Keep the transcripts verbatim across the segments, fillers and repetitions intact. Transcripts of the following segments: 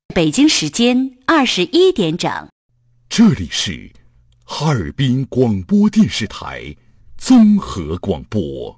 北京时间二十一点整， 这里是哈尔滨广播电视台综合广播。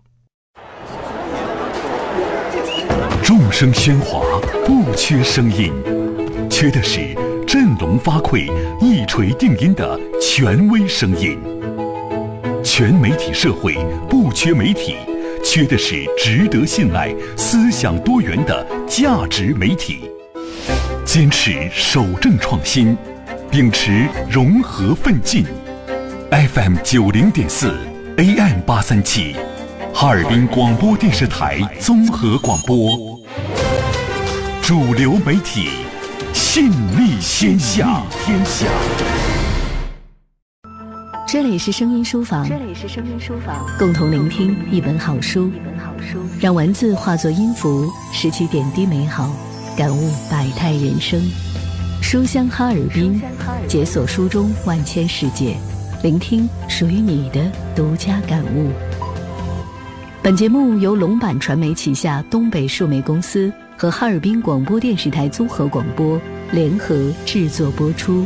众声喧哗，不缺声音，缺的是振聋发聩、一锤定音的权威声音。全媒体社会不缺媒体，缺的是值得信赖、思想多元的价值媒体。坚持守正创新，秉持融合奋进。F M 九零点四 A M 八三七，哈尔滨广播电视台综合广播，主流媒体，信力天下天下。 这里是声音书房， 这里是声音书房， 共同聆听一本好书， 一本好书， 让文字化作音符，拾起点滴美好，感悟百态人生。书香哈尔滨，解锁书中万千世界，聆听属于你的独家感悟。本节目由龙版传媒旗下东北数媒公司和哈尔滨广播电视台综合广播联合制作播出。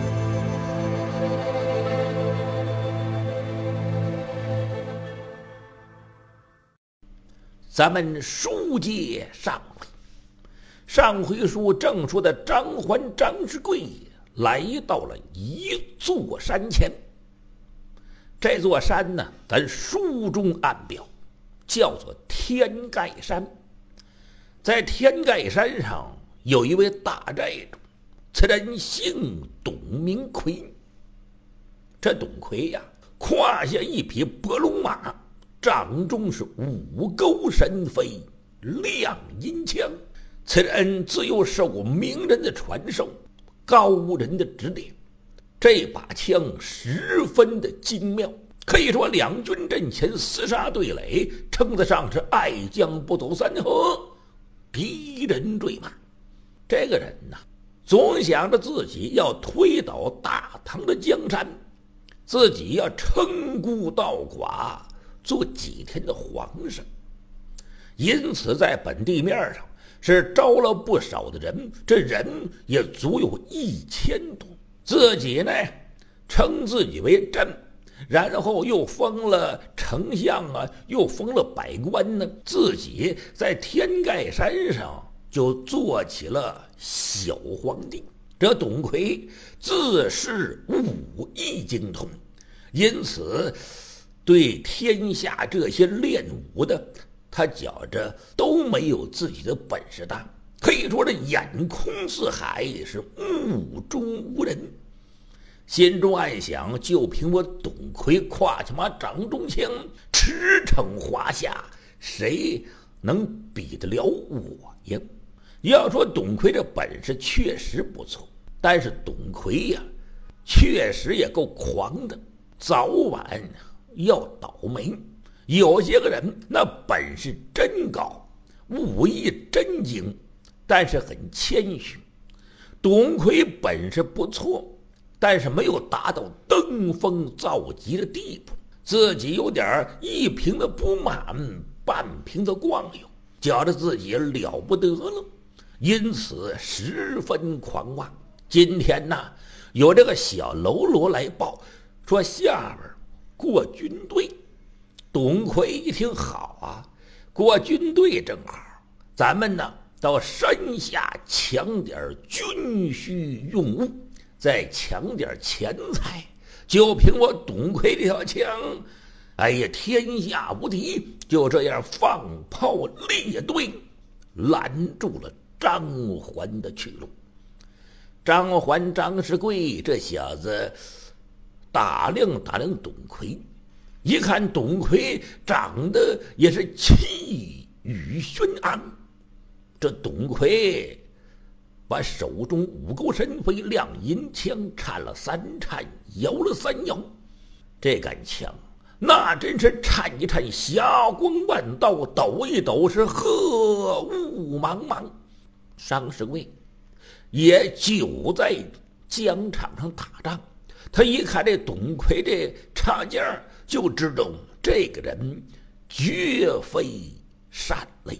咱们书接上回，上回书正说的张环张世贵来到了一座山前。这座山呢，咱书中暗表叫做天盖山。在天盖山上有一位大寨主，此人姓董名奎。这董奎呀，胯下一匹伯龙马，掌中是五钩神飞，亮银枪。此人自幼受过名人的传授，高人的指点，这把枪十分的精妙，可以说两军阵前厮杀对垒，称得上是爱将不走三河，敌人坠马。这个人呢，总想着自己要推倒大唐的江山，自己要称孤道寡，做几天的皇上。因此在本地面上是招了不少的人，这人也足有一千多。自己呢称自己为朕，然后又封了丞相啊，又封了百官呢，自己在天盖山上就做起了小皇帝。这董奎自是武艺精通，因此对天下这些练武的，他觉着都没有自己的本事大，可以说这眼空四海，是目中无人。心中暗想，就凭我董奎胯下马掌中枪，驰骋华夏，谁能比得了我呀？要说董奎这本事确实不错，但是董奎呀，确实也够狂的，早晚要倒霉。有些个人那本事真高，武艺真精，但是很谦虚。董奎本事不错，但是没有达到登峰造极的地步，自己有点一瓶子不满，半瓶子光有，觉得自己了不得了，因此十分狂妄。今天呢，有这个小喽啰来报，说下边过军队。董奎一听，好啊，过军队正好，咱们呢到山下抢点军需用物，再抢点钱财，就凭我董奎这条枪，哎呀，天下无敌。就这样放炮列队，拦住了张环的去路。张环张世贵这小子打量打量董奎，一看董奎长得也是气宇轩昂，这董奎把手中五钩神飞亮银枪颤了三颤，摇了三摇，这杆枪那真是颤一颤霞光万道，抖一抖是鹤雾茫茫。张世贵也久在疆场上打仗，他一看这董奎这插件，就知道这个人绝非善类，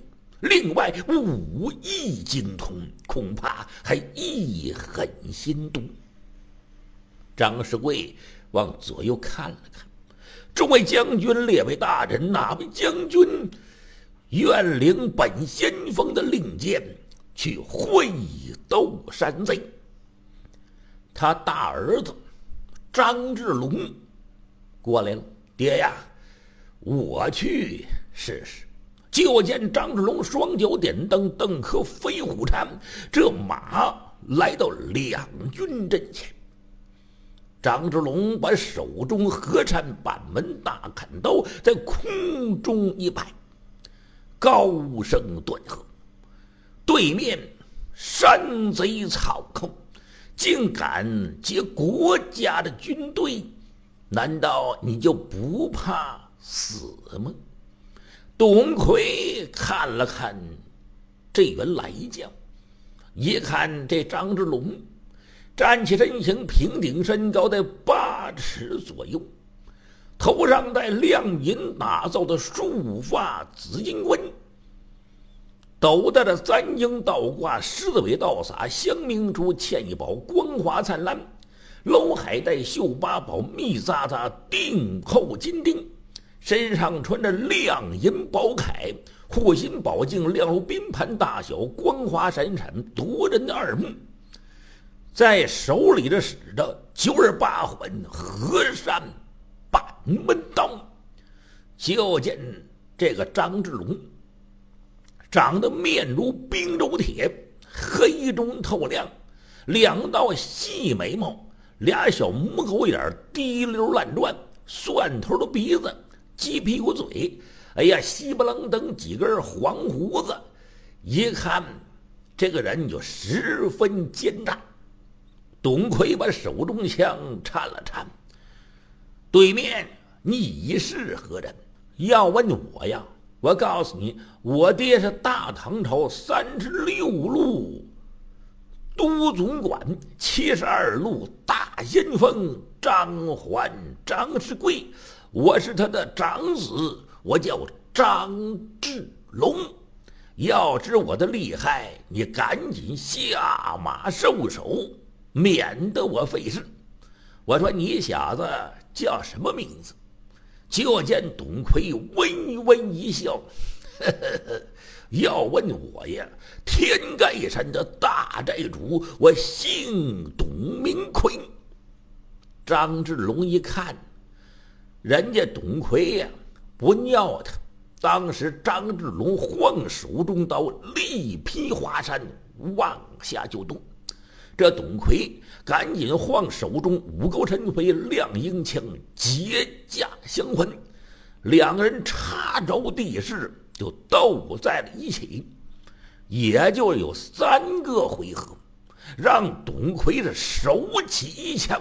另外武艺精通，恐怕还一狠心毒。张世贵往左右看了看，众位将军、列位大人，哪位将军愿领本先锋的令箭去会斗山贼？他大儿子张志龙过来了，爹呀，我去试试。就见张志龙双脚点蹬，蹬颗飞虎铲，这马来到两军阵前。张志龙把手中合颤板门大砍刀在空中一摆，高声断喝：对面山贼草寇竟敢劫国家的军队，难道你就不怕死吗？董奎看了看这员来将，一看这张之龙站起身形，平顶身高在八尺左右，头上戴亮银打造的束发紫金冠，斗带着三英倒挂，狮子尾倒洒，香明珠嵌一宝，光华灿烂，楼海带绣八宝，密匝匝钉扣金钉，身上穿着亮银宝铠，护心宝镜亮如冰盘大小，光华闪闪，夺人的耳目。在手里着使着九十八环河山板门刀。就见这个张志龙长得面如冰州铁，黑中透亮，两道细眉毛，俩小母狗眼滴溜乱转，蒜头的鼻子，鸡屁股嘴，哎呀，稀不楞登几根黄胡子，一看这个人就十分奸诈。董奎把手中枪颤了颤，对面你是何人？要问我呀，我告诉你，我爹是大唐朝三十六路都总管，七十二路大先锋张环张世贵，我是他的长子，我叫张志龙。要知我的厉害，你赶紧下马受首，免得我费事。我说你小子叫什么名字？就见董奎微微一笑，呵呵呵，要问我呀，天盖山的大寨主，我姓董名奎。张志龙一看人家董奎呀不尿他，当时张志龙晃手中刀，力劈华山往下就动。这董奎赶紧晃手中五钩陈飞亮鹰枪，结架相还，两个人插着地势就斗在了一起，也就有三个回合，让董奎是手起一枪，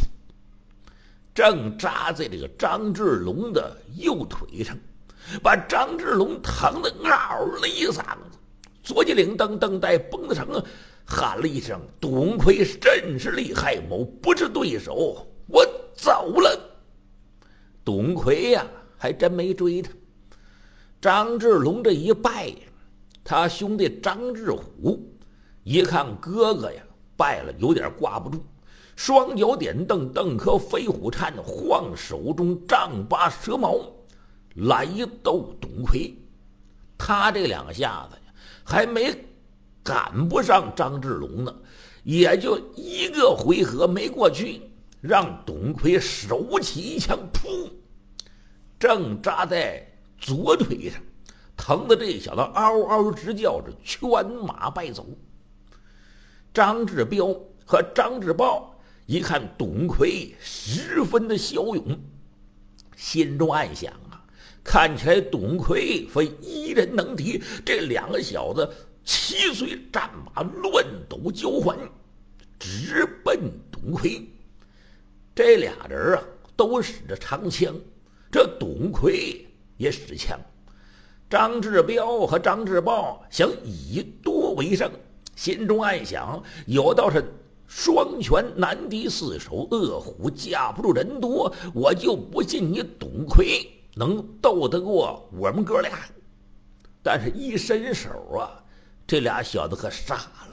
正扎在这个张志龙的右腿上，把张志龙疼得嗷了一嗓子，左脊领噔噔带绷得成，喊了一声：“董奎真是厉害，某不是对手，我走了。”董奎呀，还真没追他。张志龙这一败，他兄弟张志虎一看哥哥呀败了，有点挂不住，双脚点蹬，蹬颗飞虎颤，晃手中丈八蛇矛来斗董奎。他这两下子呀，还没赶不上张志龙呢，也就一个回合没过去，让董奎手起一枪，噗，正扎在左腿上，疼得这小子嗷嗷直叫着，圈马败走。张志彪和张志豹一看董奎十分的骁勇，心中暗想啊，看起来董奎非一人能敌，这两个小子七岁战马乱斗交还，直奔董奎。这俩人啊都使着长枪，这董奎也使枪。张志彪和张志豹想以多为胜，心中暗想，有道是双拳难敌四手，恶虎架不住人多，我就不信你董奎能斗得过我们哥俩。 但是一伸手啊，这俩小子可傻